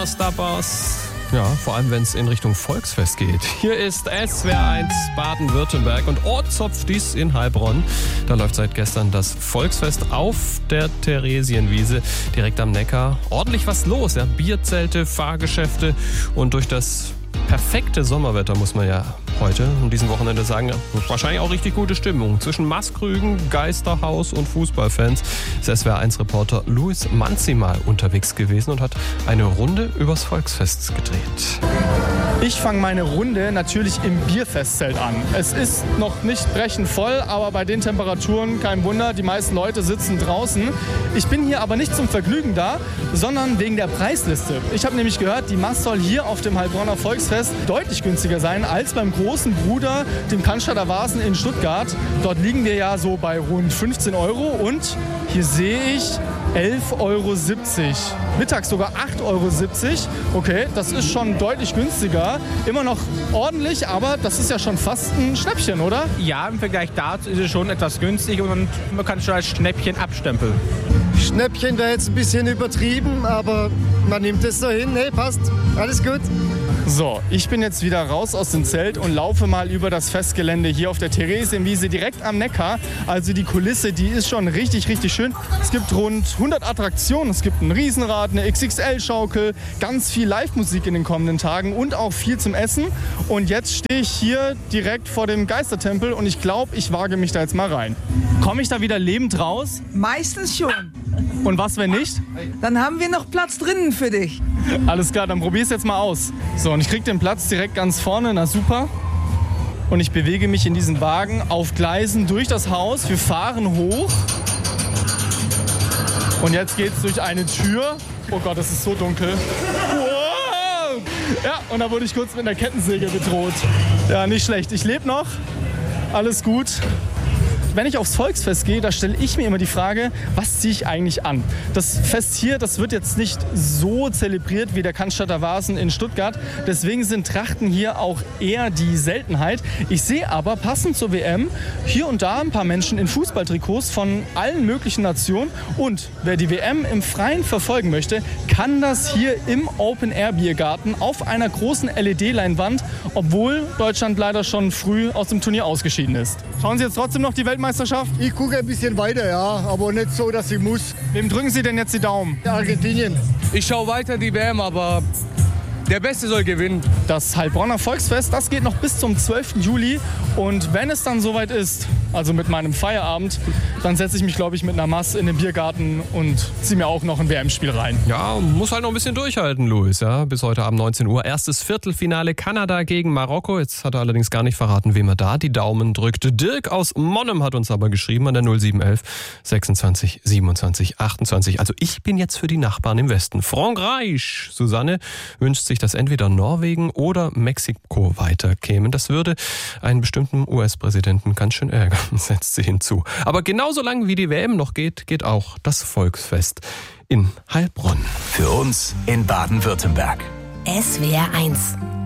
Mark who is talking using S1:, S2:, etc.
S1: Donnerstappers. Ja, vor allem, wenn es in Richtung Volksfest geht. Hier ist SWR1 Baden-Württemberg und Ortszopf in Heilbronn. Da läuft seit gestern das Volksfest auf der Theresienwiese direkt am Neckar. Ordentlich was los, ja. Bierzelte, Fahrgeschäfte und durch das perfekte Sommerwetter, muss man ja heute und diesem Wochenende sagen, wahrscheinlich auch richtig gute Stimmung. Zwischen Maßkrügen, Geisterhaus und Fußballfans ist SWR1-Reporter Luis Manzimal unterwegs gewesen und hat eine Runde übers Volksfest gedreht.
S2: Ich fange meine Runde natürlich im Bierfestzelt an. Es ist noch nicht brechend voll, aber bei den Temperaturen kein Wunder, die meisten Leute sitzen draußen. Ich bin hier aber nicht zum Vergnügen da, sondern wegen der Preisliste. Ich habe nämlich gehört, die Mast soll hier auf dem Heilbronner Volksfest deutlich günstiger sein als beim großen Bruder, dem Cannstatter Wasen in Stuttgart. Dort liegen wir ja so bei rund 15 € und hier sehe ich 11,70 €. Mittags sogar 8,70 €. Okay, das ist schon deutlich günstiger. Immer noch ordentlich, aber das ist ja schon fast ein Schnäppchen, oder?
S3: Ja, im Vergleich dazu ist es schon etwas günstig und man kann es schon als Schnäppchen abstempeln.
S4: Schnäppchen wäre jetzt ein bisschen übertrieben, aber man nimmt es so hin. Hey, passt, alles gut.
S2: So, ich bin jetzt wieder raus aus dem Zelt und laufe mal über das Festgelände hier auf der Theresienwiese direkt am Neckar. Also die Kulisse, die ist schon richtig, richtig schön. Es gibt rund 100 Attraktionen. Es gibt ein Riesenrad, eine XXL-Schaukel, ganz viel Live-Musik in den kommenden Tagen und auch viel zum Essen. Und jetzt stehe ich hier direkt vor dem Geistertempel und ich glaube, ich wage mich da jetzt mal rein. Komme ich da wieder lebend raus?
S5: Meistens schon.
S2: Und was, wenn nicht?
S5: Dann haben wir noch Platz drinnen für dich.
S2: Alles klar, dann probier's jetzt mal aus. So, und ich krieg den Platz direkt ganz vorne, na super. Und ich bewege mich in diesem Wagen auf Gleisen durch das Haus. Wir fahren hoch. Und jetzt geht's durch eine Tür. Oh Gott, es ist so dunkel. Wow! Ja, und da wurde ich kurz mit einer Kettensäge bedroht. Ja, nicht schlecht. Ich lebe noch. Alles gut. Wenn ich aufs Volksfest gehe, da stelle ich mir immer die Frage, was ziehe ich eigentlich an? Das Fest hier, das wird jetzt nicht so zelebriert wie der Cannstatter Wasen in Stuttgart. Deswegen sind Trachten hier auch eher die Seltenheit. Ich sehe aber passend zur WM hier und da ein paar Menschen in Fußballtrikots von allen möglichen Nationen. Und wer die WM im Freien verfolgen möchte, kann das hier im Open-Air-Biergarten auf einer großen LED-Leinwand, obwohl Deutschland leider schon früh aus dem Turnier ausgeschieden ist. Schauen Sie jetzt trotzdem noch die Weltmeisterschaft?
S4: Ich gucke ein bisschen weiter, ja, aber nicht so, dass ich muss.
S2: Wem drücken Sie denn jetzt die Daumen?
S4: Argentinien.
S6: Ich schaue weiter die WM, aber der Beste soll gewinnen.
S2: Das Heilbronner Volksfest, das geht noch bis zum 12. Juli. Und wenn es dann soweit ist, also mit meinem Feierabend, dann setze ich mich, glaube ich, mit einer Masse in den Biergarten und ziehe mir auch noch ein WM-Spiel rein.
S1: Ja, muss halt noch ein bisschen durchhalten, Luis. Ja, bis heute Abend 19 Uhr. Erstes Viertelfinale Kanada gegen Marokko. Jetzt hat er allerdings gar nicht verraten, wem er da die Daumen drückt. Dirk aus Monnem hat uns aber geschrieben an der 0711 26 27 28. Also ich bin jetzt für die Nachbarn im Westen. Frankreich. Susanne wünscht sich, dass entweder Norwegen oder Mexiko weiterkämen. Das würde einen bestimmten US-Präsidenten ganz schön ärgern, setzt sie hinzu. Aber genauso lange wie die WM noch geht, geht auch das Volksfest in Heilbronn.
S7: Für uns in Baden-Württemberg.
S8: SWR1